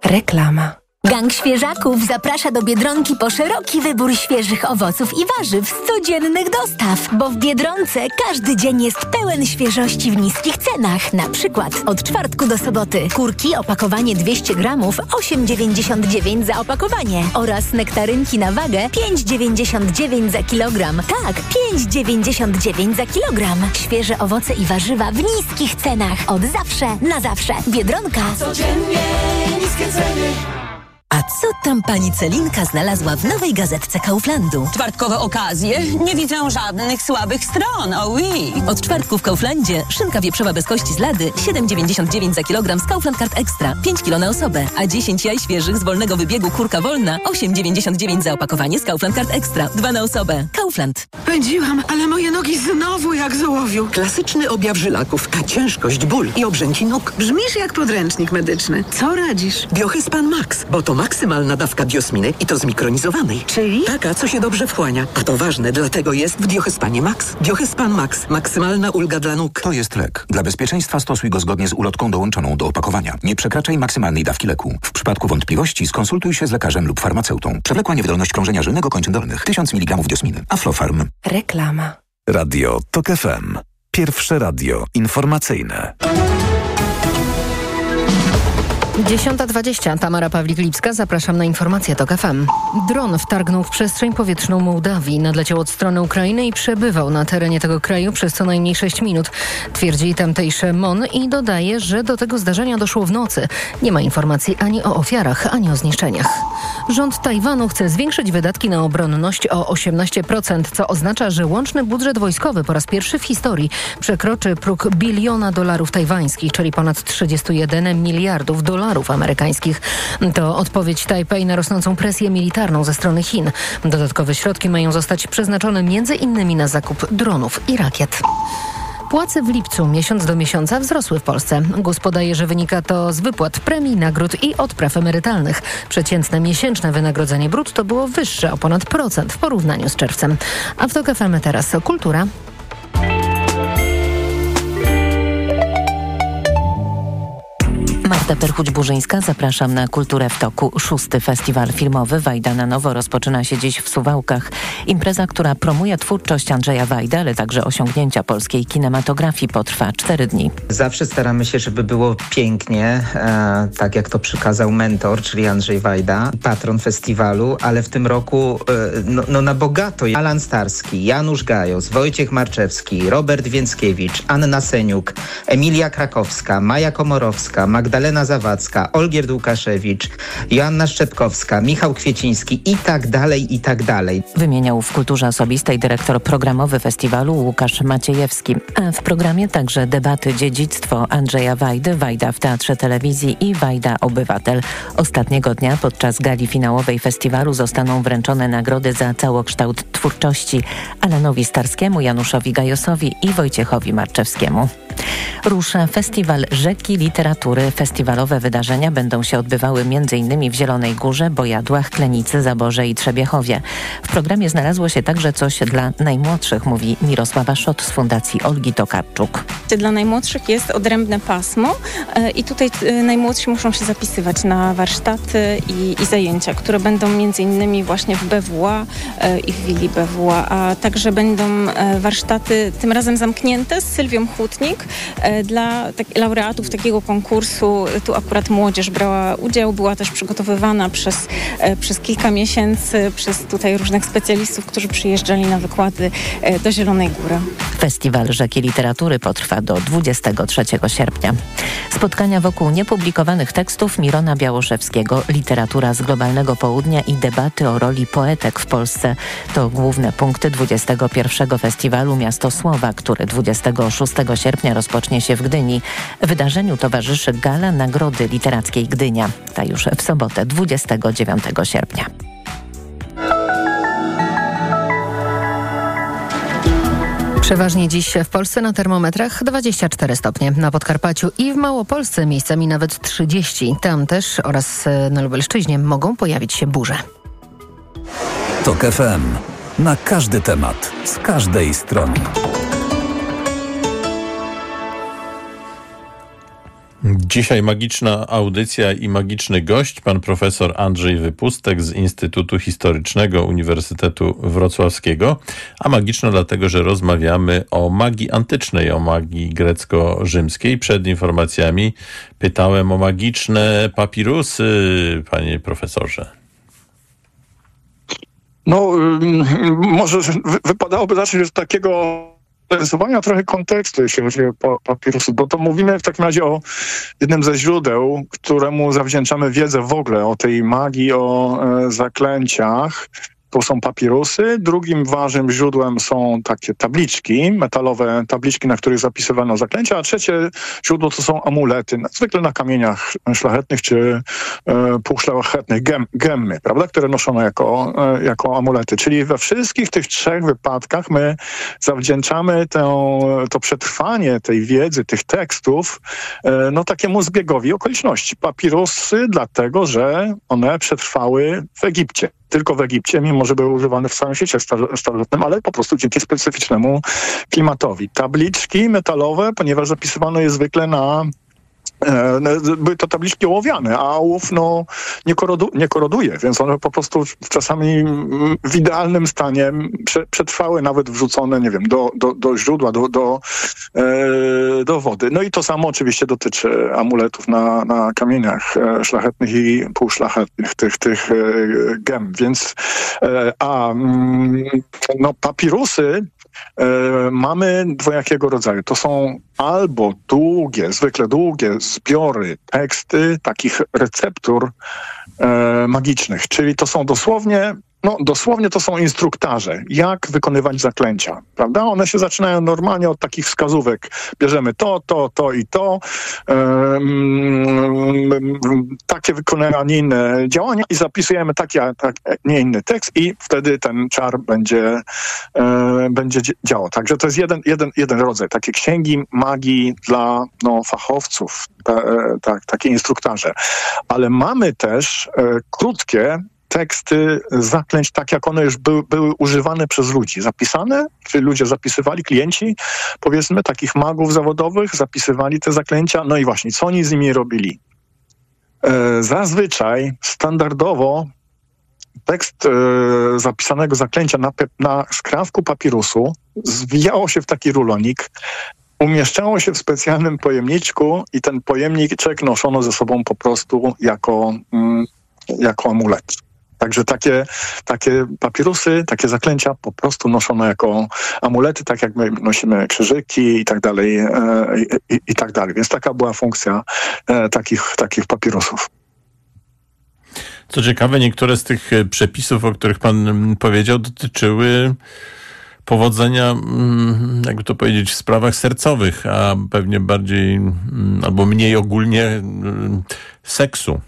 Reklama. Gang Świeżaków zaprasza do Biedronki po szeroki wybór świeżych owoców i warzyw z codziennych dostaw, bo w Biedronce każdy dzień jest pełen świeżości w niskich cenach. Na przykład od czwartku do soboty kurki opakowanie 200 gramów 8,99 za opakowanie oraz nektarynki na wagę 5,99 za kilogram. Tak, 5,99 za kilogram. Świeże owoce i warzywa w niskich cenach. Od zawsze, na zawsze. Biedronka. Codziennie niskie ceny. A co tam pani Celinka znalazła w nowej gazetce Kauflandu? Czwartkowe okazje? Nie widzę żadnych słabych stron, oui. Od czwartku w Kauflandzie szynka wieprzowa bez kości z lady 7,99 za kilogram z Kaufland Card Extra, 5 kg na osobę, a 10 jaj świeżych z wolnego wybiegu kurka wolna 8,99 za opakowanie z Kaufland Card Extra, 2 na osobę. Kaufland. Pędziłam, ale moje nogi znowu jak z ołowiu. Klasyczny objaw żylaków, a ciężkość, ból i obrzęki nóg. Brzmisz jak podręcznik medyczny. Co radzisz? Biohyspan Max, bo to maksymalna dawka biosminy i to zmikronizowanej. Czyli? Taka, co się dobrze wchłania. A to ważne, dlatego jest w Biohyspanie Max. Biohyspan Max. Maksymalna ulga dla nóg. To jest lek. Dla bezpieczeństwa stosuj go zgodnie z ulotką dołączoną do opakowania. Nie przekraczaj maksymalnej dawki leku. W przypadku wątpliwości skonsultuj się z lekarzem lub farmaceutą. Przewlekła niewydolność krążenia żylnego kończyn dolnych. 1000 mg diosminy. Aflofarm. Reklama. Radio TOK FM. Pierwsze radio informacyjne. 10:20. Tamara Pawlik-Lipska. Zapraszam na informacje TOK FM. Dron wtargnął w przestrzeń powietrzną Mołdawii. Nadleciał od strony Ukrainy i przebywał na terenie tego kraju przez co najmniej 6 minut. Twierdzi tamtejsze MON i dodaje, że do tego zdarzenia doszło w nocy. Nie ma informacji ani o ofiarach, ani o zniszczeniach. Rząd Tajwanu chce zwiększyć wydatki na obronność o 18%, co oznacza, że łączny budżet wojskowy po raz pierwszy w historii przekroczy próg $1 biliona tajwańskich, czyli ponad 31 miliardów dolarów amerykańskich. To odpowiedź Tajpej na rosnącą presję militarną ze strony Chin. Dodatkowe środki mają zostać przeznaczone m.in. na zakup dronów i rakiet. Płace w lipcu miesiąc do miesiąca wzrosły w Polsce. GUS podaje, że wynika to z wypłat premii, nagród i odpraw emerytalnych. Przeciętne miesięczne wynagrodzenie brutto było wyższe o ponad 1% w porównaniu z czerwcem. A w TOK FM teraz kultura. Marta Perchuć-Burzyńska, zapraszam na Kulturę w toku. 6. Festiwal filmowy Wajda na nowo rozpoczyna się dziś w Suwałkach. Impreza, która promuje twórczość Andrzeja Wajdy, ale także osiągnięcia polskiej kinematografii, potrwa 4 dni. Zawsze staramy się, żeby było pięknie, tak jak to przykazał mentor, czyli Andrzej Wajda, patron festiwalu, ale w tym roku na bogato. Alan Starski, Janusz Gajos, Wojciech Marczewski, Robert Więckiewicz, Anna Seniuk, Emilia Krakowska, Maja Komorowska, Magdalena Zawadzka, Olgierd Łukaszewicz, Joanna Szczepkowska, Michał Kwieciński i tak dalej, i tak dalej. Wymieniał w kulturze osobistej dyrektor programowy festiwalu Łukasz Maciejewski. A w programie także debaty Dziedzictwo Andrzeja Wajdy, Wajda w Teatrze Telewizji i Wajda Obywatel. Ostatniego dnia podczas gali finałowej festiwalu zostaną wręczone nagrody za całokształt twórczości Alanowi Starskiemu, Januszowi Gajosowi i Wojciechowi Marczewskiemu. Rusza Festiwal Rzeki Literatury. Festiwalowe wydarzenia będą się odbywały m.in. w Zielonej Górze, Bojadłach, Klenicy, Zaborze i Trzebiechowie. W programie znalazło się także coś dla najmłodszych, mówi Mirosława Szot z Fundacji Olgi Tokarczuk. Dla najmłodszych jest odrębne pasmo i tutaj najmłodsi muszą się zapisywać na warsztaty i zajęcia, które będą m.in. właśnie w BWA i w Willi BWA, a także będą warsztaty tym razem zamknięte z Sylwią Hutnik dla laureatów takiego konkursu. Tu akurat młodzież brała udział, była też przygotowywana przez kilka miesięcy przez tutaj różnych specjalistów, którzy przyjeżdżali na wykłady do Zielonej Góry. Festiwal Rzeki Literatury potrwa do 23 sierpnia. Spotkania wokół niepublikowanych tekstów Mirona Białoszewskiego, literatura z globalnego południa i debaty o roli poetek w Polsce to główne punkty 21. Festiwalu Miasto Słowa, który 26 sierpnia rozpocznie się w Gdyni. Wydarzeniu towarzyszy Gala Nagrody Literackiej Gdynia. Ta już w sobotę 29 sierpnia. Przeważnie dziś w Polsce na termometrach 24 stopnie. Na Podkarpaciu i w Małopolsce miejscami nawet 30. Tam też oraz na Lubelszczyźnie mogą pojawić się burze. TOK FM. Na każdy temat, z każdej strony. Dzisiaj magiczna audycja i magiczny gość, pan profesor Andrzej Wypustek z Instytutu Historycznego Uniwersytetu Wrocławskiego. A magiczna dlatego, że rozmawiamy o magii antycznej, o magii grecko-rzymskiej. Przed informacjami pytałem o magiczne papirusy, panie profesorze. No, może wypadałoby zacząć od takiego zarysowania trochę kontekstu, jeśli chodzi o papirusy, bo to mówimy w takim razie o jednym ze źródeł, któremu zawdzięczamy wiedzę w ogóle o tej magii, o zaklęciach. To są papirusy. Drugim ważnym źródłem są takie tabliczki, metalowe tabliczki, na których zapisywano zaklęcia, a trzecie źródło to są amulety, zwykle na kamieniach szlachetnych czy półszlachetnych, gemmy, prawda, które noszono jako amulety. Czyli we wszystkich tych trzech wypadkach my zawdzięczamy to przetrwanie tej wiedzy, tych tekstów, takiemu zbiegowi okoliczności. Papirusy dlatego, że one przetrwały w Egipcie. Tylko w Egipcie, mimo że były używane w całym świecie starożytnym, ale po prostu dzięki specyficznemu klimatowi. Tabliczki metalowe, ponieważ zapisywano je zwykle były to tabliczki ołowiane, a ołów nie koroduje, więc one po prostu czasami w idealnym stanie przetrwały, nawet wrzucone, nie wiem, do źródła, do wody. No i to samo oczywiście dotyczy amuletów na kamieniach szlachetnych i półszlachetnych, tych gem. Więc papirusy mamy dwojakiego rodzaju. To są albo zwykle długie zbiory, teksty takich receptur magicznych, czyli to są dosłownie to są instruktarze, jak wykonywać zaklęcia, prawda? One się zaczynają normalnie od takich wskazówek. Bierzemy to i to, takie wykonania, nie inne działania i zapisujemy nie inny tekst i wtedy ten czar będzie działał. Także to jest jeden rodzaj, takie księgi magii dla fachowców, takie instruktarze. Ale mamy też krótkie teksty zaklęć, tak jak one już były używane przez ludzi. Zapisane, czyli ludzie zapisywali, klienci, powiedzmy, takich magów zawodowych, zapisywali te zaklęcia. No i właśnie, co oni z nimi robili? Zazwyczaj, standardowo, tekst zapisanego zaklęcia na skrawku papirusu zwijało się w taki rulonik, umieszczało się w specjalnym pojemniczku i ten pojemniczek noszono ze sobą po prostu jako amulet. Także takie papirusy, takie zaklęcia po prostu noszono jako amulety, tak jak my nosimy krzyżyki i tak dalej, i tak dalej. Więc taka była funkcja takich papirusów. Co ciekawe, niektóre z tych przepisów, o których pan powiedział, dotyczyły powodzenia, jakby to powiedzieć, w sprawach sercowych, a pewnie bardziej albo mniej ogólnie seksu.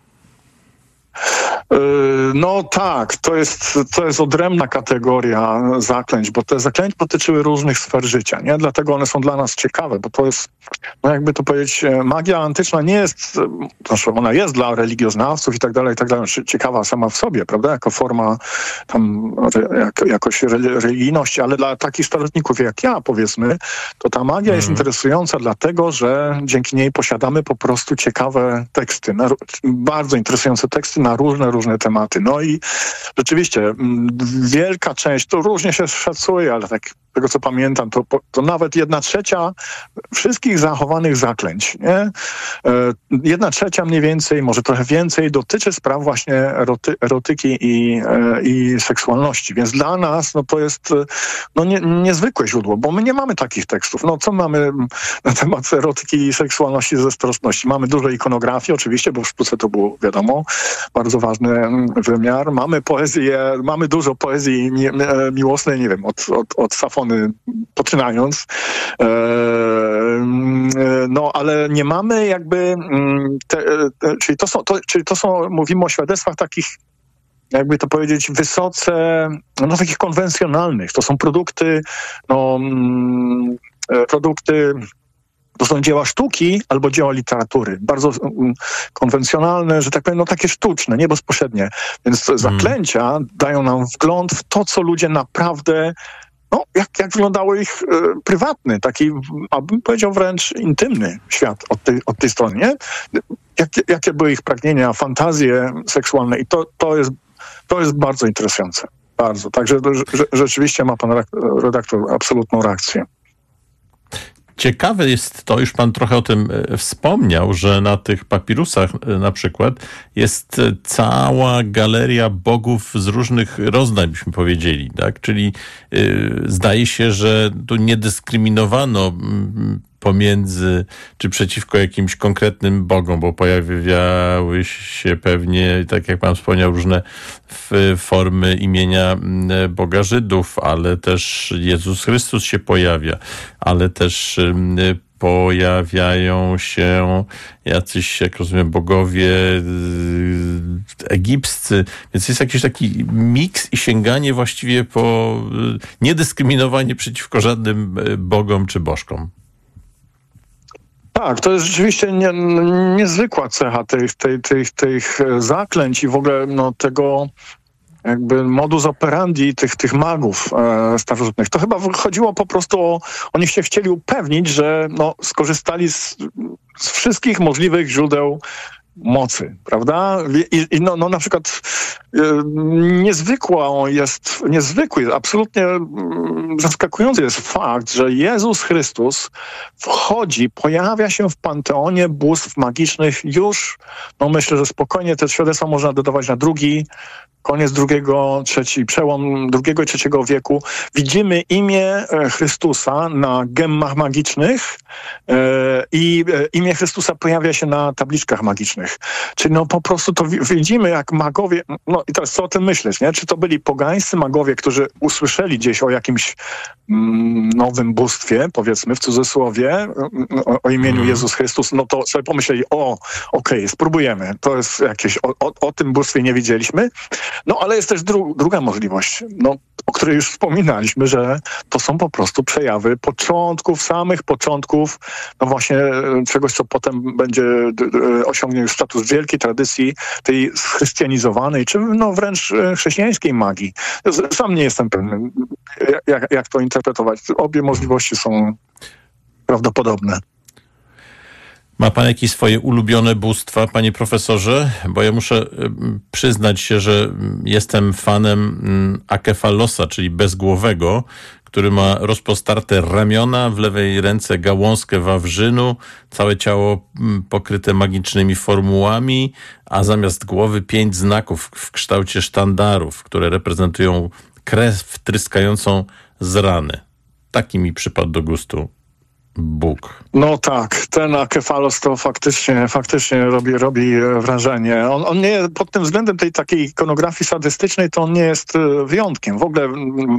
No tak, to jest odrębna kategoria zaklęć, bo te zaklęcia dotyczyły różnych sfer życia, nie? Dlatego one są dla nas ciekawe, bo to jest, jakby to powiedzieć, magia antyczna nie jest, ona jest dla religioznawców i tak dalej, ciekawa sama w sobie, prawda, jako forma tam jakoś religijności, ale dla takich starożytników jak ja, powiedzmy, to ta magia jest interesująca dlatego, że dzięki niej posiadamy po prostu ciekawe teksty, bardzo interesujące teksty na różne tematy. No i rzeczywiście wielka część, to różnie się szacuje, ale tak tego co pamiętam, to nawet 1/3 wszystkich zachowanych zaklęć, nie? 1/3 mniej więcej, może trochę więcej, dotyczy spraw właśnie erotyki i seksualności. Więc dla nas to jest niezwykłe źródło, bo my nie mamy takich tekstów. Co mamy na temat erotyki i seksualności ze starożytności? Mamy dużo ikonografii oczywiście, bo w sztuce to było, wiadomo, bardzo ważny wymiar. Mamy poezję, mamy dużo poezji miłosnej, nie wiem, od Safony poczynając. Ale nie mamy jakby czyli to są, mówimy o świadectwach takich, jakby to powiedzieć, wysoce, takich konwencjonalnych. To są produkty, to są dzieła sztuki albo dzieła literatury. Bardzo konwencjonalne, że tak powiem, takie sztuczne, nie bezpośrednie. Więc zaklęcia dają nam wgląd w to, co ludzie naprawdę jak wyglądało ich prywatny, taki, abym powiedział wręcz intymny świat od tej strony, nie? Jakie były ich pragnienia, fantazje seksualne i to jest bardzo interesujące. Bardzo. Także rzeczywiście ma pan redaktor absolutną reakcję. Ciekawe jest to, już pan trochę o tym wspomniał, że na tych papirusach na przykład jest cała galeria bogów z różnych roznań, byśmy powiedzieli, tak? Czyli zdaje się, że tu nie dyskryminowano pomiędzy, czy przeciwko jakimś konkretnym bogom, bo pojawiały się pewnie, tak jak pan wspomniał, różne formy imienia Boga Żydów, ale też Jezus Chrystus się pojawia, ale też pojawiają się jacyś, jak rozumiem, bogowie egipscy, więc jest jakiś taki miks i sięganie właściwie po niedyskryminowanie przeciwko żadnym bogom czy bożkom. Tak, to jest rzeczywiście niezwykła cecha tych zaklęć i w ogóle tego jakby modus operandi tych magów starożytnych. To chyba chodziło po prostu oni się chcieli upewnić, że skorzystali z wszystkich możliwych źródeł mocy, prawda? I na przykład niezwykły, absolutnie zaskakujący jest fakt, że Jezus Chrystus pojawia się w panteonie bóstw magicznych już, myślę, że spokojnie te świadectwa można dodawać na koniec przełom II i III wieku. Widzimy imię Chrystusa na gemmach magicznych i imię Chrystusa pojawia się na tabliczkach magicznych. Czyli po prostu to widzimy, jak magowie, i teraz co o tym myśleć, nie? Czy to byli pogańscy magowie, którzy usłyszeli gdzieś o jakimś nowym bóstwie, powiedzmy w cudzysłowie, o imieniu Jezus Chrystus, to sobie pomyśleli, okej, spróbujemy. To jest jakieś, o tym bóstwie nie wiedzieliśmy. Ale jest też druga możliwość, o której już wspominaliśmy, że to są po prostu przejawy samych początków, właśnie czegoś, co potem będzie osiągnie już status wielkiej tradycji, tej schrystianizowanej, czy wręcz chrześcijańskiej magii. Sam nie jestem pewny, jak to interpretować. Obie możliwości są prawdopodobne. Ma pan jakieś swoje ulubione bóstwa, panie profesorze? Bo ja muszę przyznać się, że jestem fanem Akefalosa, czyli bezgłowego, który ma rozpostarte ramiona, w lewej ręce gałązkę wawrzynu, całe ciało pokryte magicznymi formułami, a zamiast głowy 5 znaków w kształcie sztandarów, które reprezentują krew tryskającą z rany. Taki mi przypadł do gustu Bóg. Tak, ten Akefalos to faktycznie robi wrażenie. On nie, pod tym względem tej takiej ikonografii sadystycznej, to on nie jest wyjątkiem. W ogóle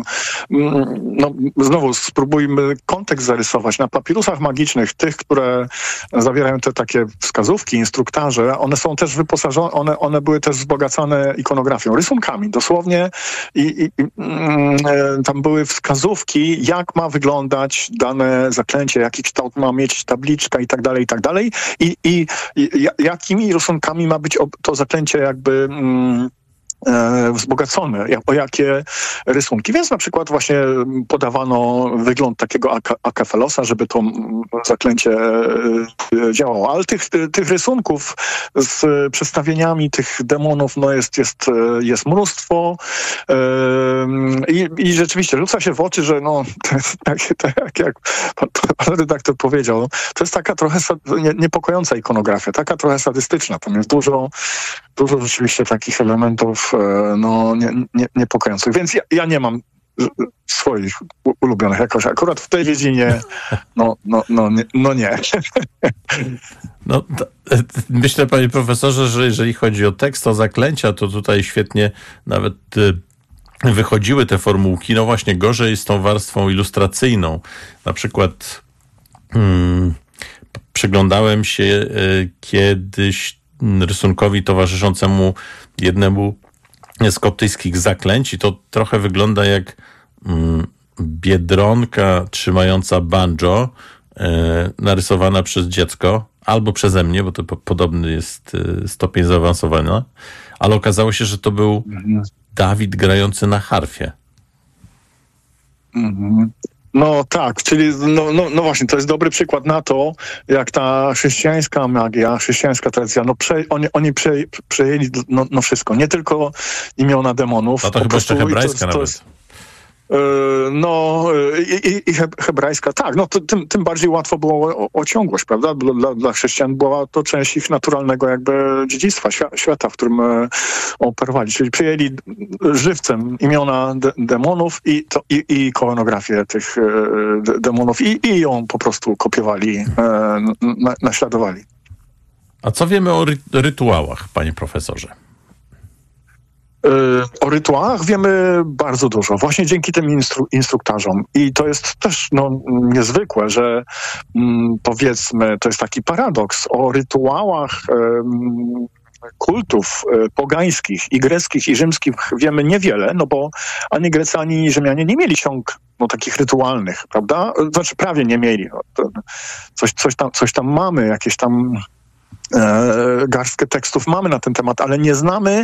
znowu spróbujmy kontekst zarysować. Na papirusach magicznych, tych, które zawierają te takie wskazówki, instruktaże, one są też wyposażone, one były też wzbogacane ikonografią, rysunkami dosłownie i tam były wskazówki, jak ma wyglądać dane zaklęcie, jaki kształt ma mieć tabliczka i tak dalej. I jakimi rysunkami ma być to zaklęcie jakby wzbogacone, o jakie rysunki. Więc na przykład właśnie podawano wygląd takiego Akefalosa, żeby to zaklęcie działało. Ale tych rysunków z przedstawieniami tych demonów jest mnóstwo i rzeczywiście rzuca się w oczy, że tak jak pan redaktor powiedział, to jest taka trochę niepokojąca ikonografia, taka trochę sadystyczna. Tam jest dużo rzeczywiście takich elementów niepokojących. Więc ja nie mam swoich ulubionych jakoś. Akurat w tej dziedzinie nie. Myślę, panie profesorze, że jeżeli chodzi o tekst, o zaklęcia, to tutaj świetnie nawet wychodziły te formułki. Właśnie gorzej z tą warstwą ilustracyjną. Na przykład przyglądałem się kiedyś rysunkowi towarzyszącemu jednemu z koptyjskich zaklęć i to trochę wygląda jak biedronka trzymająca banjo narysowana przez dziecko albo przeze mnie, bo to podobny jest stopień zaawansowania, ale okazało się, że to był Dawid grający na harfie. No tak, czyli no właśnie, to jest dobry przykład na to, jak ta chrześcijańska magia, chrześcijańska tradycja, oni przejęli wszystko, nie tylko imiona demonów. A to chyba jeszcze hebrajska nawet. I hebrajska, tak, no to tym bardziej łatwo było o ciągłość, prawda? Dla chrześcijan była to część ich naturalnego jakby dziedzictwa, świata, w którym operowali. Czyli przyjęli żywcem imiona demonów i ikonografię tych demonów i ją po prostu kopiowali, naśladowali. A co wiemy o rytuałach, panie profesorze? O rytuałach wiemy bardzo dużo, właśnie dzięki tym instruktażom. I to jest też niezwykłe, że powiedzmy, to jest taki paradoks. O rytuałach kultów pogańskich i greckich i rzymskich wiemy niewiele, no bo ani Grecy, ani Rzymianie nie mieli ksiąg takich rytualnych, prawda? Znaczy prawie nie mieli. Coś tam mamy, jakieś tam garstkę tekstów mamy na ten temat, ale nie znamy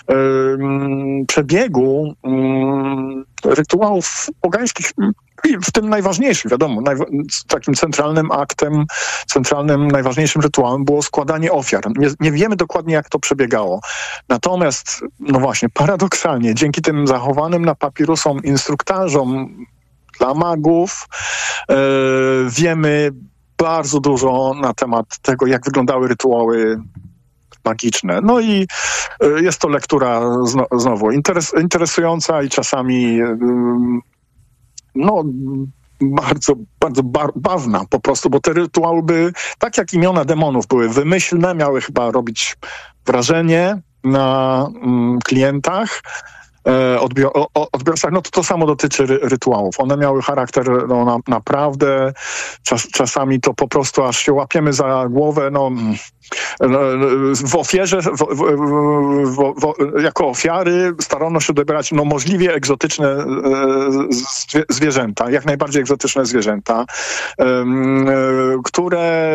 przebiegu rytuałów pogańskich, w tym najważniejszym, wiadomo, takim centralnym aktem, najważniejszym rytuałem było składanie ofiar. Nie wiemy dokładnie, jak to przebiegało. Natomiast, no właśnie, paradoksalnie, dzięki tym zachowanym na papirusom instruktażom dla magów wiemy bardzo dużo na temat tego, jak wyglądały rytuały magiczne. No i jest to lektura znowu interesująca i czasami bardzo, bardzo bawna po prostu, bo te rytuały były, tak jak imiona demonów były wymyślne, miały chyba robić wrażenie na klientach, odbiorcach, to samo dotyczy rytuałów. One miały charakter naprawdę, czasami to po prostu aż się łapiemy za głowę, w ofierze, jako ofiary starano się dobrać możliwie egzotyczne zwierzęta, jak najbardziej egzotyczne zwierzęta, które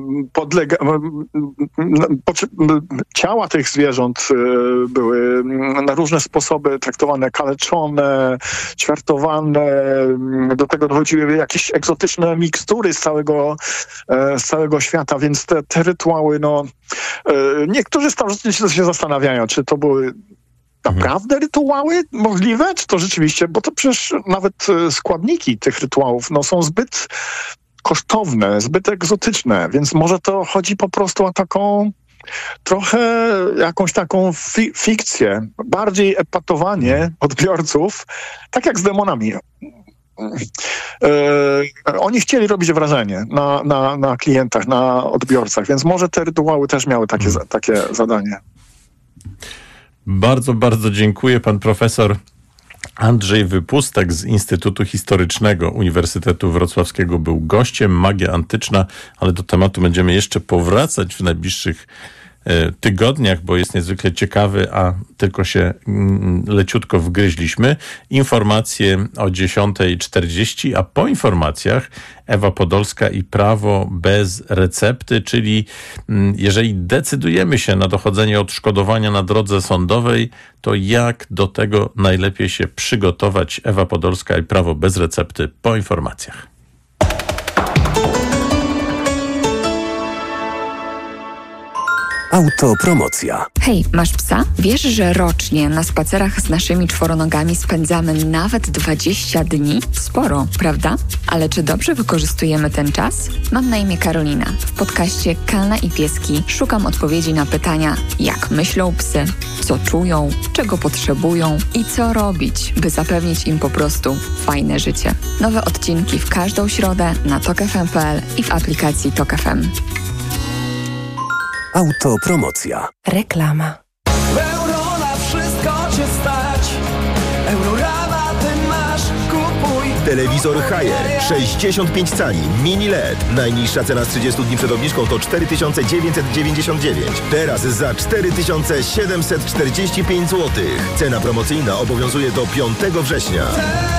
ciała tych zwierząt były na różne sposoby traktowane, kaleczone, ćwiartowane, do tego dochodziły jakieś egzotyczne mikstury z całego świata, więc te rytuały, niektórzy starożytni się zastanawiają, czy to były naprawdę rytuały możliwe, czy to rzeczywiście, bo to przecież nawet składniki tych rytuałów są zbyt kosztowne, zbyt egzotyczne, więc może to chodzi po prostu o taką trochę jakąś taką fikcję, bardziej epatowanie odbiorców, tak jak z demonami. Oni chcieli robić wrażenie na klientach, na odbiorcach, więc może te rytuały też miały takie zadanie. Bardzo, bardzo dziękuję. Pan profesor Andrzej Wypustek z Instytutu Historycznego Uniwersytetu Wrocławskiego był gościem. Magia antyczna, ale do tematu będziemy jeszcze powracać w najbliższych tygodniach, bo jest niezwykle ciekawy, a tylko się leciutko wgryźliśmy. Informacje o 10:40, a po informacjach Ewa Podolska i prawo bez recepty, czyli jeżeli decydujemy się na dochodzenie odszkodowania na drodze sądowej, to jak do tego najlepiej się przygotować? Ewa Podolska i prawo bez recepty po informacjach. Autopromocja. Hej, masz psa? Wiesz, że rocznie na spacerach z naszymi czworonogami spędzamy nawet 20 dni? Sporo, prawda? Ale czy dobrze wykorzystujemy ten czas? Mam na imię Karolina. W podcaście Kalna i Pieski szukam odpowiedzi na pytania, jak myślą psy, co czują, czego potrzebują i co robić, by zapewnić im po prostu fajne życie. Nowe odcinki w każdą środę na tokfm.pl i w aplikacji Tok FM. Autopromocja. Reklama. Euro na wszystko cię stać. Eurorabaty masz, kupuj. Telewizor Haier 65 cali, mini LED. Najniższa cena z 30 dni przed obniżką to 4999. Teraz za 4745 zł. Cena promocyjna obowiązuje do 5 września.